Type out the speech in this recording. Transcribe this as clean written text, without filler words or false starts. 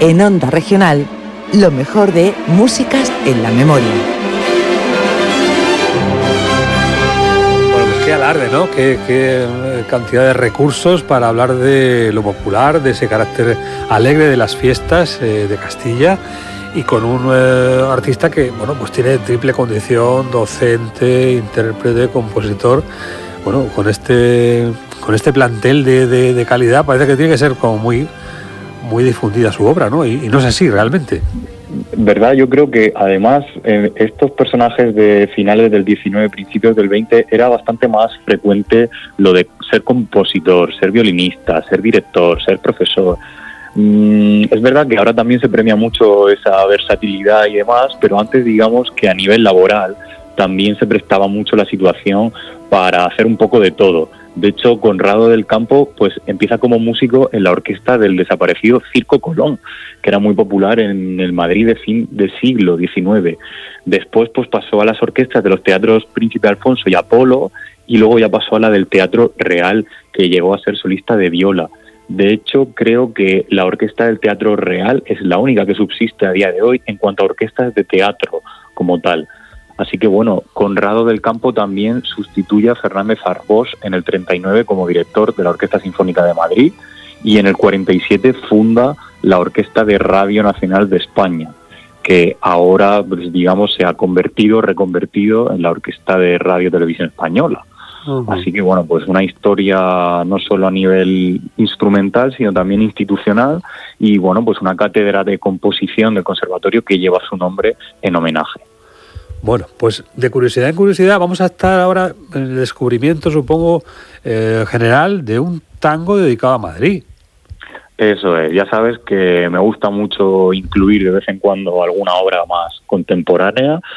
En Onda Regional, lo mejor de Músicas en la Memoria. Bueno, pues qué alarde, ¿no? Qué cantidad de recursos para hablar de lo popular, de ese carácter alegre de las fiestas de Castilla, y con un artista que, bueno, pues tiene triple condición: docente, intérprete, compositor. Bueno, con este plantel de calidad parece que tiene que ser como muy difundida su obra, ¿no? Y no es así realmente. ¿Verdad? Yo creo que además estos personajes de finales del 19, principios del 20, era bastante más frecuente lo de ser compositor, ser violinista, ser director, ser profesor. Es verdad que ahora también se premia mucho esa versatilidad y demás, pero antes, digamos que a nivel laboral también se prestaba mucho la situación para hacer un poco de todo. De hecho, Conrado del Campo pues empieza como músico en la orquesta del desaparecido Circo Colón, que era muy popular en el Madrid de fin del siglo XIX. Después pues pasó a las orquestas de los teatros Príncipe Alfonso y Apolo, y luego ya pasó a la del Teatro Real, que llegó a ser solista de viola. De hecho, creo que la orquesta del Teatro Real es la única que subsiste a día de hoy en cuanto a orquestas de teatro como tal. Así que bueno, Conrado del Campo también sustituye a Fernández Arbós en el 39 como director de la Orquesta Sinfónica de Madrid, y en el 47 funda la Orquesta de Radio Nacional de España, que ahora, pues, digamos, se ha reconvertido en la Orquesta de Radio Televisión Española. Uh-huh. Así que bueno, pues una historia no solo a nivel instrumental, sino también institucional, y bueno, pues una cátedra de composición del conservatorio que lleva su nombre en homenaje. Bueno, pues de curiosidad en curiosidad vamos a estar ahora en el descubrimiento, supongo, general de un tango dedicado a Madrid. Eso es, ya sabes que me gusta mucho incluir de vez en cuando alguna obra más contemporánea,